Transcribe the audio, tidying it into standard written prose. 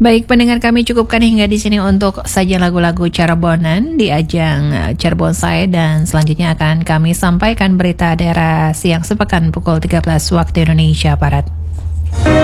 Baik, pendengar kami cukupkan hingga di sini untuk saja lagu-lagu Cirebonan di ajang Cirebon Say, dan selanjutnya akan kami sampaikan berita daerah siang sepekan pukul 13 waktu Indonesia Barat.